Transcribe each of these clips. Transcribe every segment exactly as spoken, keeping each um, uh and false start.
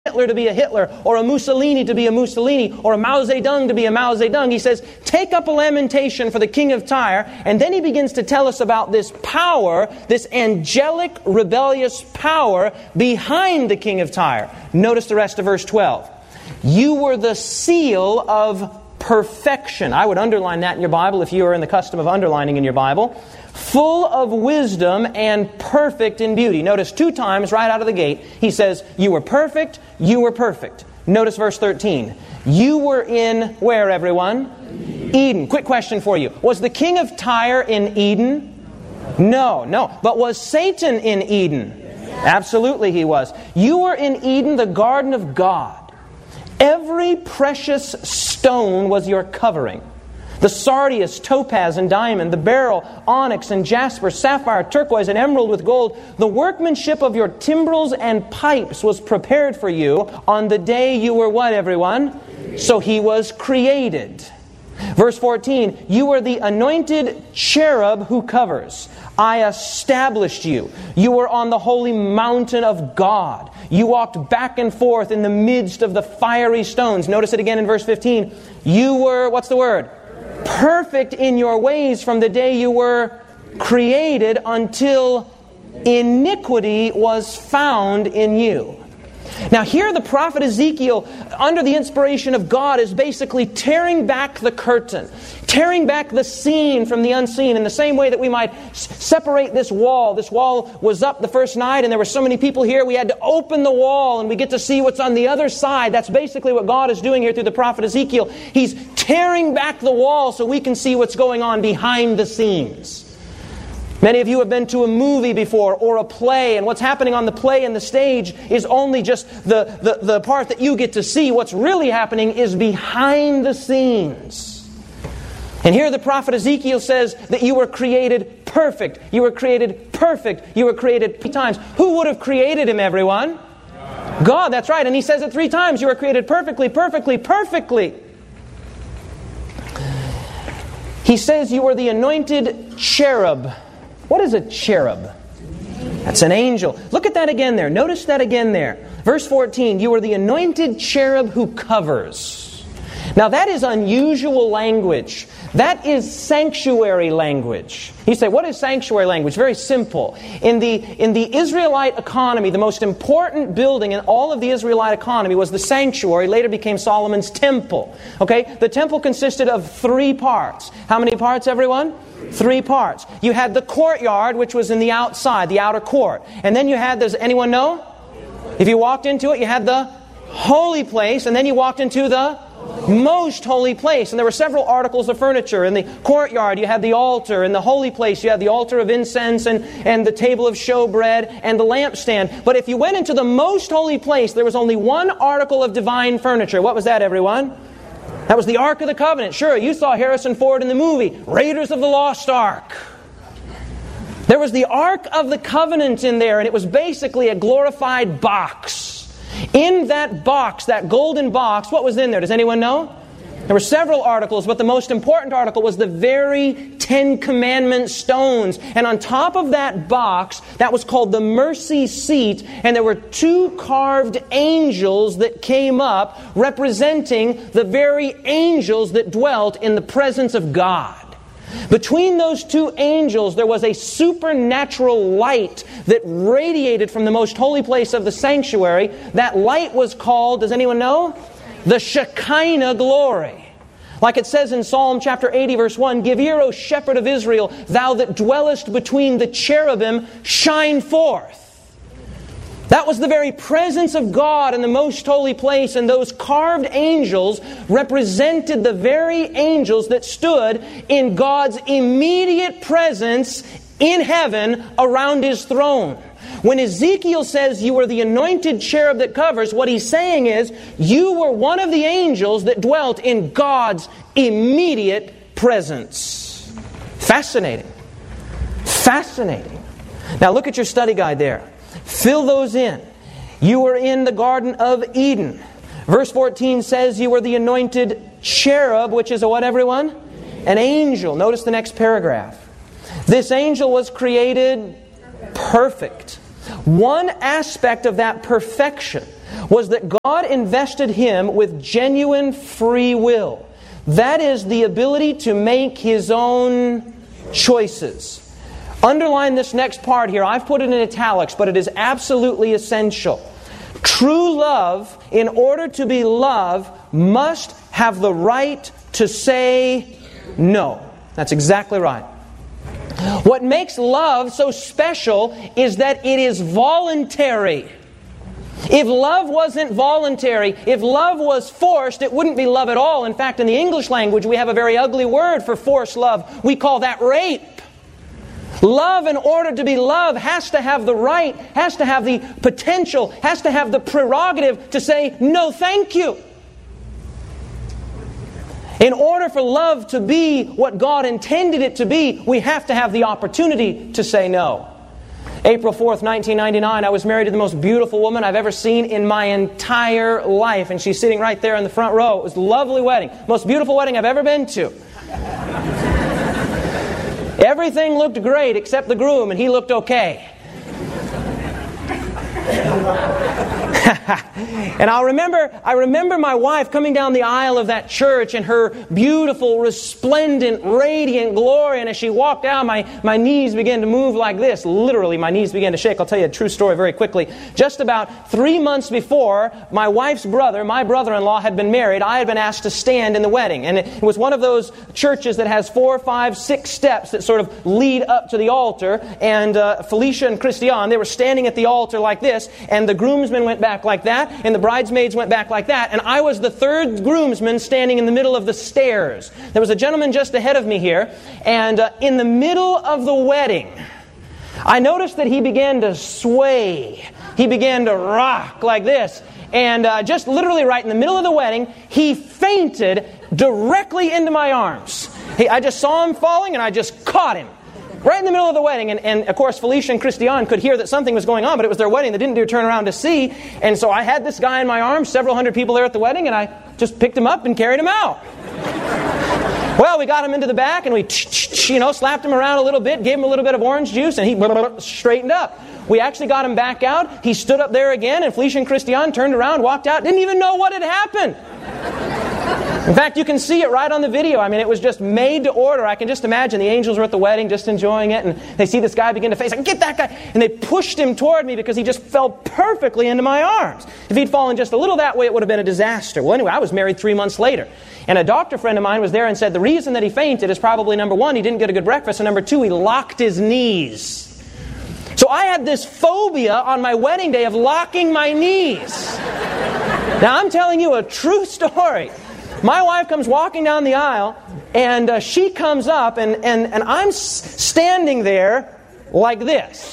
Hitler to be a Hitler, or a Mussolini to be a Mussolini, or a Mao Zedong to be a Mao Zedong. He says, take up a lamentation for the king of Tyre, and then he begins to tell us about this power, this angelic, rebellious power behind the king of Tyre. Notice the rest of verse twelve. You were the seal of perfection. I would underline that in your Bible if you are in the custom of underlining in your Bible. Full of wisdom and perfect in beauty. Notice two times right out of the gate, he says, you were perfect, you were perfect. Notice verse thirteen. You were in, where everyone? Eden. Eden. Quick question for you. Was the king of Tyre in Eden? No, no. But was Satan in Eden? Absolutely he was. You were in Eden, the garden of God. Every precious stone was your covering. The sardius, topaz, and diamond, the beryl, onyx, and jasper, sapphire, turquoise, and emerald with gold. The workmanship of your timbrels and pipes was prepared for you on the day you were what, everyone? So he was created. Verse fourteen, you were the anointed cherub who covers. I established you. You were on the holy mountain of God. You walked back and forth in the midst of the fiery stones. Notice it again in verse fifteen. You were, what's the word? Perfect in your ways from the day you were created until iniquity was found in you. Now here the prophet Ezekiel, under the inspiration of God, is basically tearing back the curtain, tearing back the seen from the unseen, in the same way that we might s- separate this wall. This wall was up the first night and there were so many people here, we had to open the wall and we get to see what's on the other side. That's basically what God is doing here through the prophet Ezekiel. He's tearing back the wall so we can see what's going on behind the scenes. Many of you have been to a movie before or a play, and what's happening on the play and the stage is only just the, the, the part that you get to see. What's really happening is behind the scenes. And here the prophet Ezekiel says that you were created perfect. You were created perfect. You were created three times. Who would have created him, everyone? God. God, that's right. And he says it three times. You were created perfectly, perfectly, perfectly. He says you were the anointed cherub. What is a cherub? That's an angel. Look at that again there. Notice that again there. Verse fourteen, you are the anointed cherub who covers. Now that is unusual language. That is sanctuary language. You say, what is sanctuary language? Very simple. In the, in the Israelite economy, the most important building in all of the Israelite economy was the sanctuary, later became Solomon's temple. Okay? The temple consisted of three parts. How many parts, everyone? Three parts. You had the courtyard, which was in the outside, the outer court. And then you had, does anyone know? If you walked into it, you had the holy place, and then you walked into the most holy place. And there were several articles of furniture. In the courtyard, you had the altar. In the holy place, you had the altar of incense and, and the table of showbread and the lampstand. But if you went into the most holy place, there was only one article of divine furniture. What was that, everyone? That was the Ark of the Covenant. Sure, you saw Harrison Ford in the movie, Raiders of the Lost Ark. There was the Ark of the Covenant in there, and it was basically a glorified box. In that box, that golden box, what was in there? Does anyone know? There were several articles, but the most important article was the very Ten Commandment stones. And on top of that box, that was called the mercy seat, and there were two carved angels that came up representing the very angels that dwelt in the presence of God. Between those two angels, there was a supernatural light that radiated from the most holy place of the sanctuary. That light was called, does anyone know? The Shekinah glory. Like it says in Psalm chapter eighty, verse one, give ear, O shepherd of Israel, thou that dwellest between the cherubim, shine forth. That was the very presence of God in the most holy place, and those carved angels represented the very angels that stood in God's immediate presence in heaven around His throne. When Ezekiel says you were the anointed cherub that covers, what he's saying is you were one of the angels that dwelt in God's immediate presence. Fascinating. Fascinating. Now look at your study guide there. Fill those in. You were in the Garden of Eden. Verse fourteen says you were the anointed cherub, which is a what, everyone? An angel. Notice the next paragraph. This angel was created perfect. One aspect of that perfection was that God invested him with genuine free will. That is the ability to make his own choices. Underline this next part here. I've put it in italics, but it is absolutely essential. True love, in order to be love, must have the right to say no. That's exactly right. What makes love so special is that it is voluntary. If love wasn't voluntary, if love was forced, it wouldn't be love at all. In fact, in the English language, we have a very ugly word for forced love. We call that rape. Love, in order to be love, has to have the right, has to have the potential, has to have the prerogative to say, no, thank you. In order for love to be what God intended it to be, we have to have the opportunity to say no. April fourth, nineteen ninety-nine, I was married to the most beautiful woman I've ever seen in my entire life. And she's sitting right there in the front row. It was a lovely wedding. Most beautiful wedding I've ever been to. Everything looked great except the groom, and he looked okay. And I remember, I remember my wife coming down the aisle of that church in her beautiful, resplendent, radiant glory. And as she walked out, my, my knees began to move like this. Literally, my knees began to shake. I'll tell you a true story very quickly. Just about three months before, my wife's brother, my brother-in-law, had been married. I had been asked to stand in the wedding. And it was one of those churches that has four, five, six steps that sort of lead up to the altar. And uh, Felicia and Christian, they were standing at the altar like this. And the groomsmen went back like that. And the bridesmaids went back like that. And I was the third groomsman standing in the middle of the stairs. There was a gentleman just ahead of me here. And uh, in the middle of the wedding, I noticed that he began to sway. He began to rock like this. And uh, just literally right in the middle of the wedding, he fainted directly into my arms. He, I just saw him falling and I just caught him. Right in the middle of the wedding. And, and of course, Felicia and Christian could hear that something was going on, but it was their wedding. They didn't do turn around to see. And so I had this guy in my arms, several hundred people there at the wedding, and I just picked him up and carried him out. Well, we got him into the back, and we, you know, slapped him around a little bit, gave him a little bit of orange juice, and he straightened up. We actually got him back out. He stood up there again, and Felicia and Christian turned around, walked out, didn't even know what had happened. In fact, you can see it right on the video. I mean, it was just made to order. I can just imagine the angels were at the wedding just enjoying it, and they see this guy begin to face, like, get that guy! And they pushed him toward me because he just fell perfectly into my arms. If he'd fallen just a little that way, it would have been a disaster. Well, anyway, I was married three months later. And a doctor friend of mine was there and said the reason that he fainted is probably, number one, he didn't get a good breakfast, and number two, he locked his knees. So I had this phobia on my wedding day of locking my knees. Now, I'm telling you a true story. My wife comes walking down the aisle, and uh, she comes up, and, and, and I'm s- standing there like this.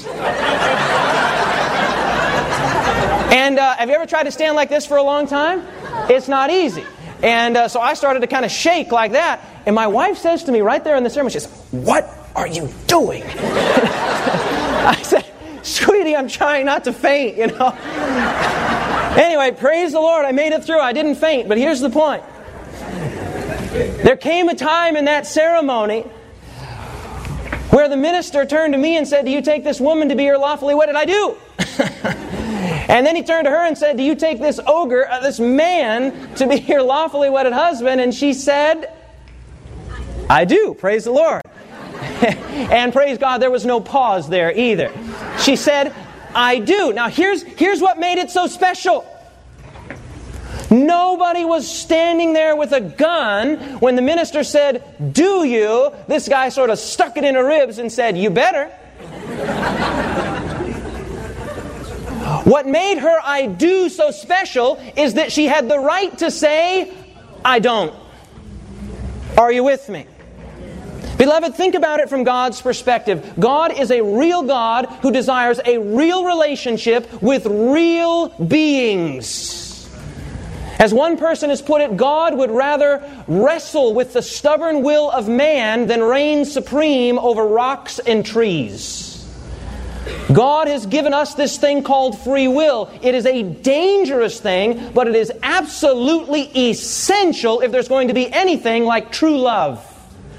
And uh, have you ever tried to stand like this for a long time? It's not easy. And uh, so I started to kind of shake like that, and my wife says to me right there in the ceremony, she says, "What are you doing?" I said, "Sweetie, I'm trying not to faint, you know." Anyway, praise the Lord, I made it through. I didn't faint, but here's the point. There came a time in that ceremony where the minister turned to me and said, "Do you take this woman to be your lawfully wedded?" "I do." And then he turned to her and said, "Do you take this ogre, uh, this man, to be your lawfully wedded husband?" And she said, "I do." Praise the Lord. And praise God, there was no pause there either. She said, "I do." Now here's, here's what made it so special. Nobody was standing there with a gun when the minister said, "Do you?" This guy sort of stuck it in her ribs and said, "You better." What made her "I do" so special is that she had the right to say, "I don't." Are you with me? Beloved, think about it from God's perspective. God is a real God who desires a real relationship with real beings. As one person has put it, God would rather wrestle with the stubborn will of man than reign supreme over rocks and trees. God has given us this thing called free will. It is a dangerous thing, but it is absolutely essential if there's going to be anything like true love.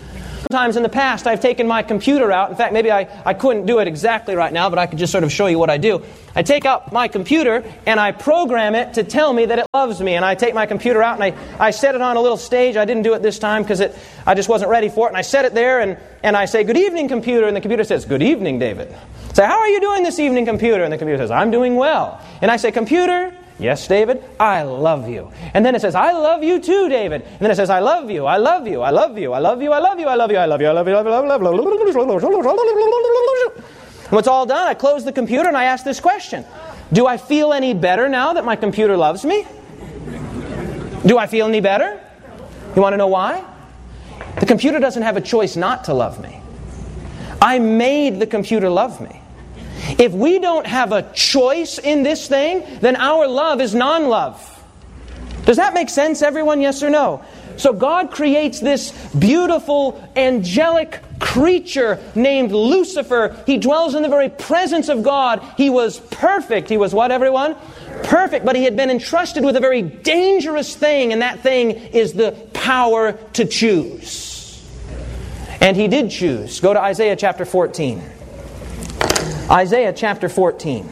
Sometimes in the past I've taken my computer out. In fact, maybe I, I couldn't do it exactly right now, but I could just sort of show you what I do. I take out my computer and I program it to tell me that it loves me. And I take my computer out and I, I set it on a little stage. I didn't do it this time because it I just wasn't ready for it. And I set it there and, and I say, "Good evening, computer." And the computer says, "Good evening, David." I say, "How are you doing this evening, computer?" And the computer says, "I'm doing well." And I say, "Computer, yes, David, I love you." And then it says, "I love you too, David." And then it says, "I love you, I love you, I love you, I love you, I love you, I love you, I love you, I love you, I love you, I love you." And when it's all done, I close the computer and I ask this question. Do I feel any better now that my computer loves me? Do I feel any better? You want to know why? The computer doesn't have a choice not to love me. I made the computer love me. If we don't have a choice in this thing, then our love is non-love. Does that make sense, everyone? Yes or no? So God creates this beautiful, angelic creature named Lucifer. He dwells in the very presence of God. He was perfect. He was what, everyone? Perfect. But he had been entrusted with a very dangerous thing, and that thing is the power to choose. And he did choose. Go to Isaiah chapter fourteen. Isaiah chapter fourteen.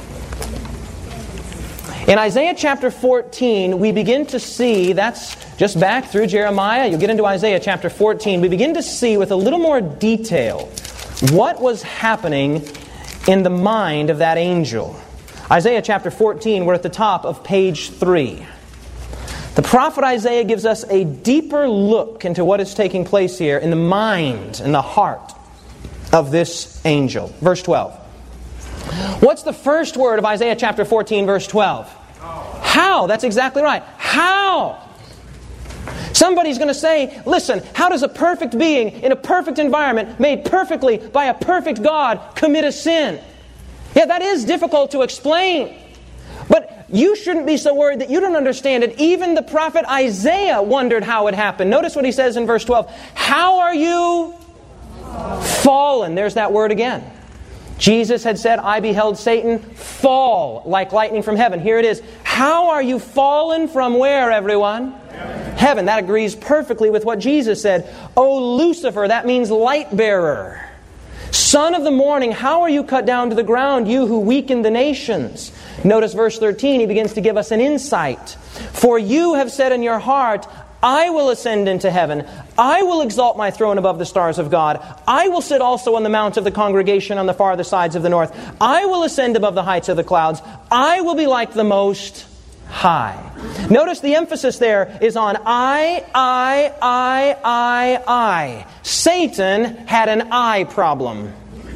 In Isaiah chapter fourteen, we begin to see, that's just back through Jeremiah, you'll get into Isaiah chapter fourteen, we begin to see with a little more detail what was happening in the mind of that angel. Isaiah chapter fourteen, we're at the top of page three. The prophet Isaiah gives us a deeper look into what is taking place here in the mind and the heart of this angel. Verse twelve. What's the first word of Isaiah chapter fourteen, verse twelve? How. That's exactly right. How? Somebody's going to say, listen, how does a perfect being in a perfect environment, made perfectly by a perfect God, commit a sin? Yeah, that is difficult to explain. But you shouldn't be so worried that you don't understand it. Even the prophet Isaiah wondered how it happened. Notice what he says in verse twelve. How are you fallen? There's that word again. Jesus had said, I beheld Satan fall like lightning from heaven. Here it is. How are you fallen from where, everyone? Heaven. Heaven. That agrees perfectly with what Jesus said. O Lucifer, that means light bearer. Son of the morning, how are you cut down to the ground, you who weaken the nations? Notice verse thirteen, he begins to give us an insight. For you have said in your heart, I will ascend into heaven. I will exalt my throne above the stars of God. I will sit also on the mount of the congregation on the farther sides of the north. I will ascend above the heights of the clouds. I will be like the Most High. Notice the emphasis there is on I, I, I, I, I. Satan had an I problem.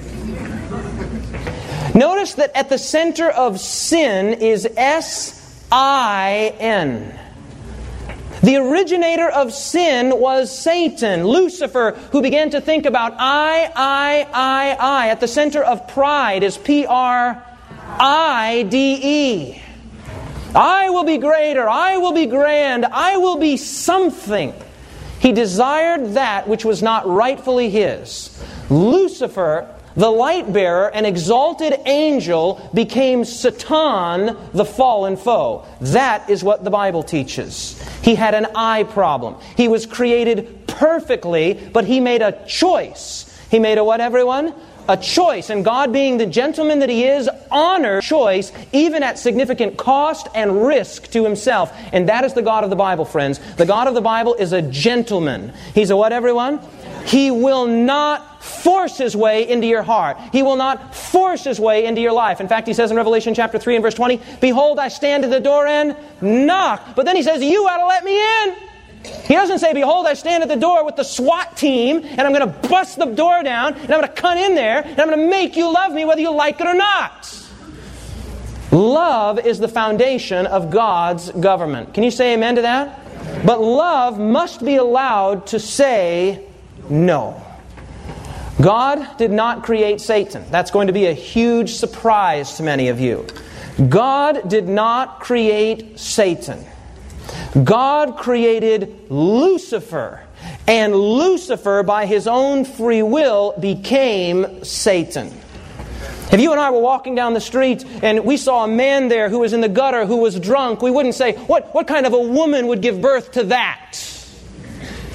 Notice that at the center of sin is S I N. The originator of sin was Satan, Lucifer, who began to think about I, I, I, I. At the center of pride is P R I D E. I will be greater, I will be grand, I will be something. He desired that which was not rightfully his. Lucifer, the light bearer, an exalted angel, became Satan, the fallen foe. That is what the Bible teaches. He had an I problem. He was created perfectly, but he made a choice. He made a what, everyone? A choice. And God, being the gentleman that He is, honors choice even at significant cost and risk to Himself. And that is the God of the Bible, friends. The God of the Bible is a gentleman. He's a what, everyone? He will not force His way into your heart. He will not force His way into your life. In fact, He says in Revelation chapter three and verse twenty, Behold, I stand at the door and knock. But then He says, you ought to let me in. He doesn't say, behold, I stand at the door with the SWAT team and I'm going to bust the door down and I'm going to cut in there and I'm going to make you love me whether you like it or not. Love is the foundation of God's government. Can you say amen to that? But love must be allowed to say no. God did not create Satan. That's going to be a huge surprise to many of you. God did not create Satan. God created Lucifer, and Lucifer, by his own free will, became Satan. If you and I were walking down the street and we saw a man there who was in the gutter, who was drunk, we wouldn't say, what, what kind of a woman would give birth to that?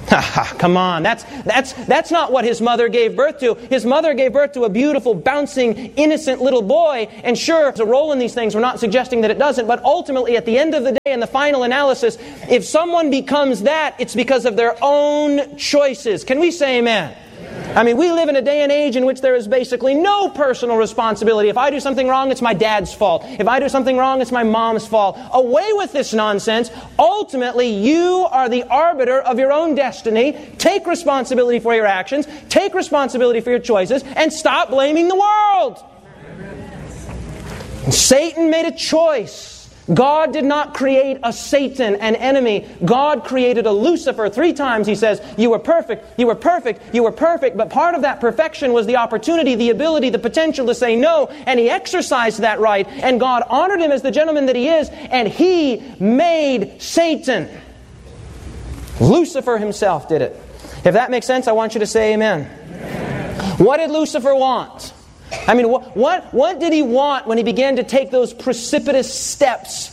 Ha ha, come on. That's, that's, that's not what his mother gave birth to. His mother gave birth to a beautiful, bouncing, innocent little boy. And sure, there's a role in these things. We're not suggesting that it doesn't. But ultimately, at the end of the day, in the final analysis, if someone becomes that, it's because of their own choices. Can we say amen? I mean, we live in a day and age in which there is basically no personal responsibility. If I do something wrong, it's my dad's fault. If I do something wrong, it's my mom's fault. Away with this nonsense. Ultimately, you are the arbiter of your own destiny. Take responsibility for your actions. Take responsibility for your choices. And stop blaming the world. And Satan made a choice. God did not create a Satan, an enemy. God created a Lucifer. Three times he says, you were perfect, you were perfect, you were perfect. But part of that perfection was the opportunity, the ability, the potential to say no. And he exercised that right. And God honored him as the gentleman that he is. And he made Satan. Lucifer himself did it. If that makes sense, I want you to say amen. Amen. What did Lucifer want? I mean, what, what what did he want when he began to take those precipitous steps?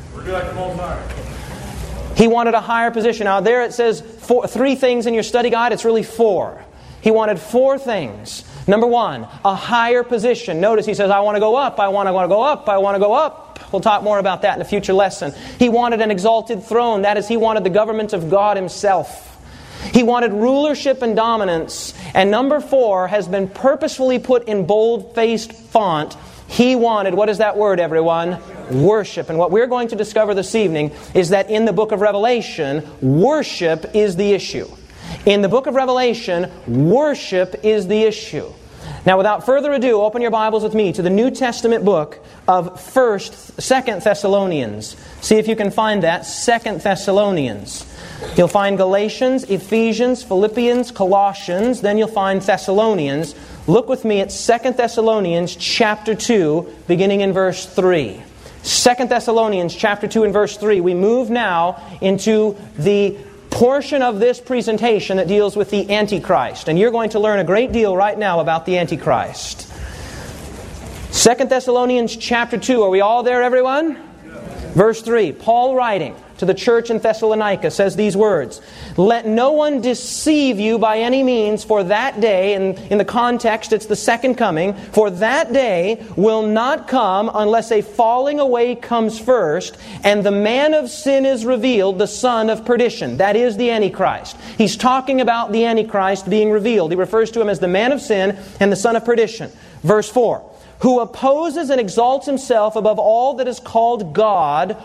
He wanted a higher position. Now there it says four, three things in your study guide. It's really four. He wanted four things. Number one, a higher position. Notice he says, I want to go up, I want to go up, I want to go up. We'll talk more about that in a future lesson. He wanted an exalted throne. That is, he wanted the government of God Himself. He wanted rulership and dominance. And number four has been purposefully put in bold-faced font. He wanted, what is that word, everyone? Worship. And what we're going to discover this evening is that in the book of Revelation, worship is the issue. In the book of Revelation, worship is the issue. Now, without further ado, open your Bibles with me to the New Testament book of First, Second Thessalonians. See if you can find that, Second Thessalonians. You'll find Galatians, Ephesians, Philippians, Colossians. Then you'll find Thessalonians. Look with me at Second Thessalonians chapter two, beginning in verse three. Second Thessalonians chapter two and verse three. We move now into the portion of this presentation that deals with the Antichrist. And you're going to learn a great deal right now about the Antichrist. Second Thessalonians chapter two. Are we all there, everyone? Verse three. Paul writing to the church in Thessalonica says these words, let no one deceive you by any means, for that day, and in the context it's the second coming, for that day will not come unless a falling away comes first, and the man of sin is revealed, the son of perdition. That is the Antichrist. He's talking about the Antichrist being revealed. He refers to him as the man of sin and the son of perdition. Verse four, who opposes and exalts himself above all that is called God,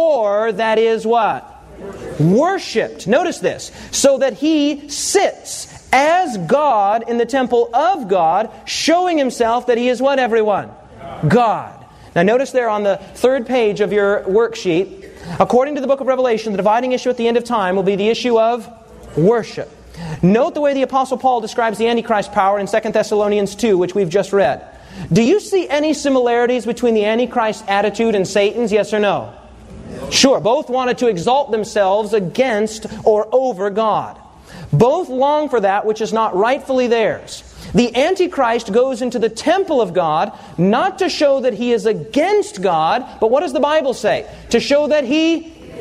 or that is what? Worshipped. Worshipped. Notice this. So that he sits as God in the temple of God, showing himself that he is what, everyone? God. God. Now notice there on the third page of your worksheet, according to the book of Revelation, the dividing issue at the end of time will be the issue of worship. Note the way the Apostle Paul describes the Antichrist power in Second Thessalonians two, which we've just read. Do you see any similarities between the Antichrist attitude and Satan's, yes or no? Sure, both wanted to exalt themselves against or over God. Both long for that which is not rightfully theirs. The Antichrist goes into the temple of God not to show that he is against God, but what does the Bible say? To show that he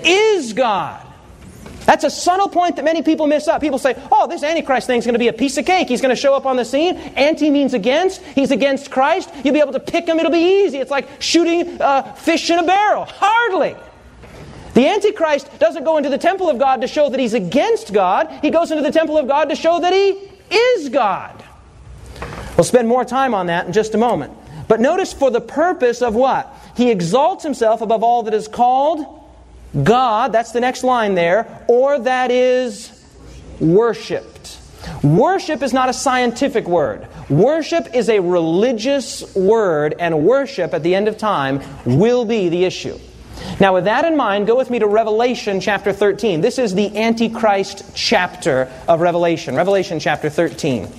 is God. That's a subtle point that many people miss up. People say, oh, this Antichrist thing is going to be a piece of cake. He's going to show up on the scene. Anti means against. He's against Christ. You'll be able to pick him. It'll be easy. It's like shooting uh, fish in a barrel. Hardly. The Antichrist doesn't go into the temple of God to show that he's against God. He goes into the temple of God to show that he is God. We'll spend more time on that in just a moment. But notice for the purpose of what? He exalts himself above all that is called God, that's the next line there, or that is worshipped. Worship is not a scientific word. Worship is a religious word, and worship at the end of time will be the issue. Now with that in mind, go with me to Revelation chapter thirteen. This is the Antichrist chapter of Revelation. Revelation chapter thirteen.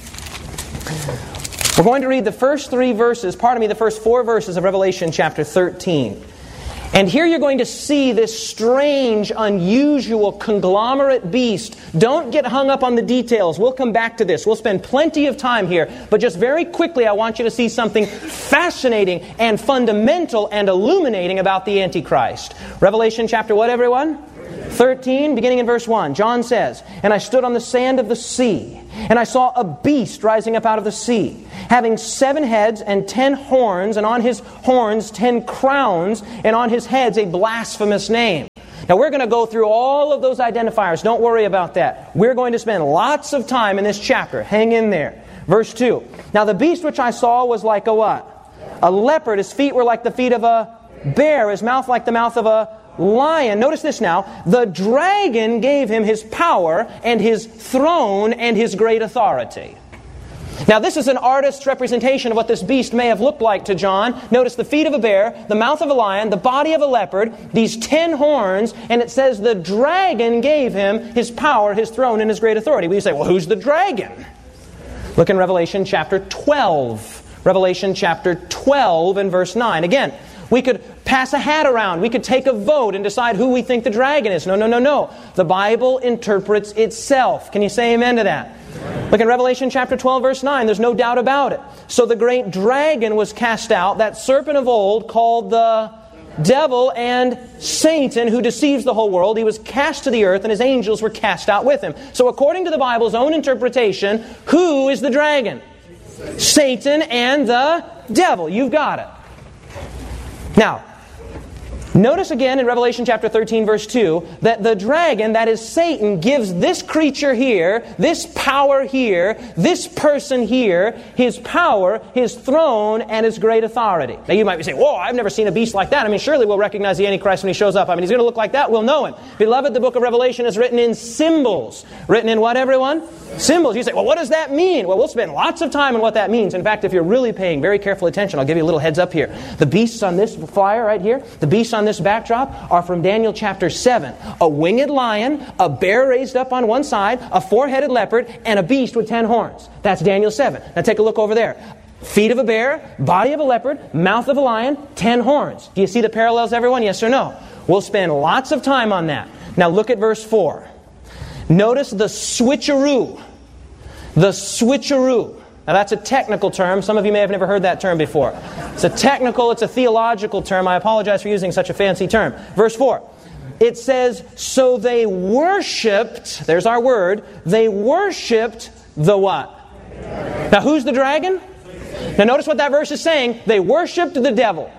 We're going to read the first three verses, pardon me, the first four verses of Revelation chapter thirteen. And here you're going to see this strange, unusual, conglomerate beast. Don't get hung up on the details. We'll come back to this. We'll spend plenty of time here. But just very quickly, I want you to see something fascinating and fundamental and illuminating about the Antichrist. Revelation chapter what, everyone? thirteen, beginning in verse one. John says, "And I stood on the sand of the sea, and I saw a beast rising up out of the sea, having seven heads and ten horns, and on his horns ten crowns, and on his heads a blasphemous name." Now we're going to go through all of those identifiers. Don't worry about that. We're going to spend lots of time in this chapter. Hang in there. Verse two. "Now the beast which I saw was like a what? A leopard. His feet were like the feet of a bear. His mouth like the mouth of a lion." Notice this now. "The dragon gave him his power and his throne and his great authority." Now this is an artist's representation of what this beast may have looked like to John. Notice the feet of a bear, the mouth of a lion, the body of a leopard, these ten horns, and it says the dragon gave him his power, his throne, and his great authority. We say, well, who's the dragon? Look in Revelation chapter twelve. Revelation chapter twelve and verse nine. Again, we could pass a hat around. We could take a vote and decide who we think the dragon is. No, no, no, no. The Bible interprets itself. Can you say amen to that? Amen. Look in Revelation chapter twelve, verse nine. There's no doubt about it. "So the great dragon was cast out, that serpent of old called the devil and Satan, who deceives the whole world. He was cast to the earth, and his angels were cast out with him." So according to the Bible's own interpretation, who is the dragon? Satan and the devil. You've got it. Now, notice again in Revelation chapter thirteen, verse two, that the dragon, that is Satan, gives this creature here, this power here, this person here, his power, his throne, and his great authority. Now you might be saying, whoa, I've never seen a beast like that. I mean, surely we'll recognize the Antichrist when he shows up. I mean, he's going to look like that. We'll know him. Beloved, the book of Revelation is written in symbols. Written in what, everyone? Symbols. You say, well, what does that mean? Well, we'll spend lots of time on what that means. In fact, if you're really paying very careful attention, I'll give you a little heads up here. The beasts on this flyer right here, the beasts on this backdrop are from Daniel chapter seven. A winged lion, a bear raised up on one side, a four-headed leopard, and a beast with ten horns. That's Daniel seven. Now take a look over there. Feet of a bear, body of a leopard, mouth of a lion, ten horns. Do you see the parallels, everyone? Yes or no? We'll spend lots of time on that. Now look at verse four. Notice the switcheroo. The switcheroo. Now that's a technical term. Some of you may have never heard that term before. It's a technical, it's a theological term. I apologize for using such a fancy term. Verse four. It says, "So they worshipped," there's our word, "they worshipped the what?" Now who's the dragon? Now notice what that verse is saying. They worshipped the devil.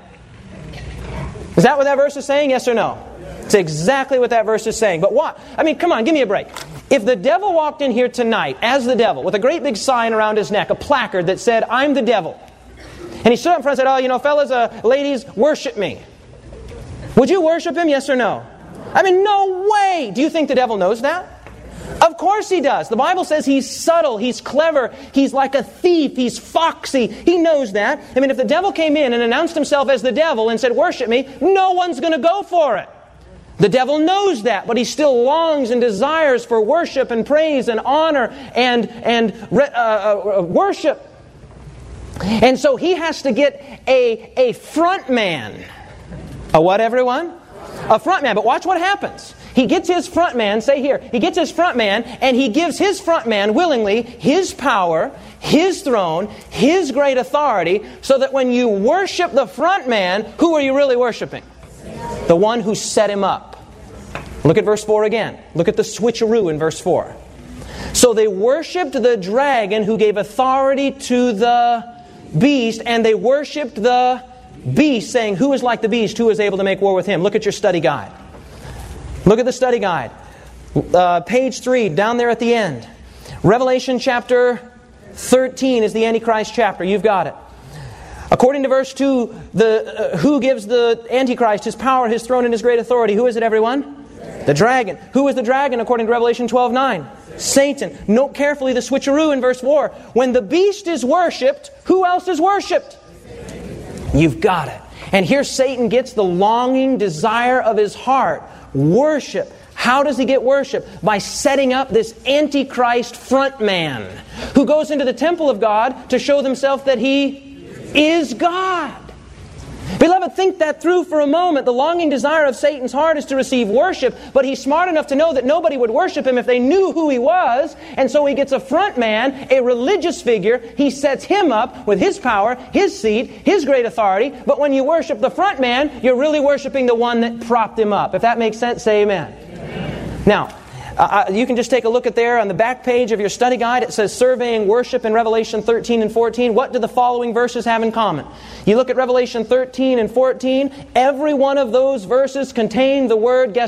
Is that what that verse is saying? Yes or no? It's exactly what that verse is saying. But what? I mean, come on, give me a break. If the devil walked in here tonight as the devil with a great big sign around his neck, a placard that said, "I'm the devil," and he stood up in front and said, "Oh, you know, fellas, uh, ladies, worship me," would you worship him? Yes or no? I mean, no way. Do you think the devil knows that? Of course he does. The Bible says he's subtle, he's clever, he's like a thief, he's foxy. He knows that. I mean, if the devil came in and announced himself as the devil and said, "Worship me," no one's going to go for it. The devil knows that, but he still longs and desires for worship and praise and honor and, and uh, uh, worship. And so he has to get a, a front man. A what, everyone? A front man. But watch what happens. He gets his front man, say here, he gets his front man, and he gives his front man willingly his power, his throne, his great authority, so that when you worship the front man, who are you really worshiping? The one who set him up. Look at verse four again. Look at the switcheroo in verse four. "So they worshipped the dragon who gave authority to the beast, and they worshipped the beast, saying, 'Who is like the beast? Who is able to make war with him?'" Look at your study guide. Look at the study guide. Uh, page three, down there at the end. Revelation chapter thirteen is the Antichrist chapter. You've got it. According to verse two, the uh, who gives the Antichrist his power, his throne, and his great authority? Who is it, everyone? The dragon. Who is the dragon according to Revelation twelve nine? Satan. Note carefully the switcheroo in verse four. When the beast is worshipped, who else is worshipped? You've got it. And here Satan gets the longing desire of his heart. Worship. How does he get worship? By setting up this Antichrist front man who goes into the temple of God to show himself that he is God. Beloved, think that through for a moment. The longing desire of Satan's heart is to receive worship, but he's smart enough to know that nobody would worship him if they knew who he was, and so he gets a front man, a religious figure. He sets him up with his power, his seat, his great authority, but when you worship the front man, you're really worshiping the one that propped him up. If that makes sense, say amen. Amen. Now, Uh, you can just take a look at there on the back page of your study guide. It says Surveying Worship in Revelation thirteen and fourteen. What do the following verses have in common? You look at Revelation thirteen and fourteen. Every one of those verses contain the word, guess